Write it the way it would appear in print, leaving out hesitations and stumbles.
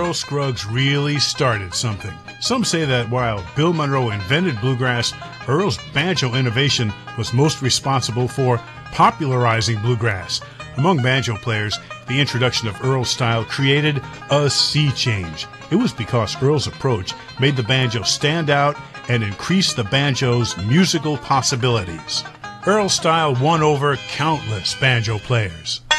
Earl Scruggs really started something. Some say that while Bill Monroe invented bluegrass, Earl's banjo innovation was most responsible for popularizing bluegrass. Among banjo players, the introduction of Earl's style created a sea change. It was because Earl's approach made the banjo stand out and increased the banjo's musical possibilities. Earl's style won over countless banjo players.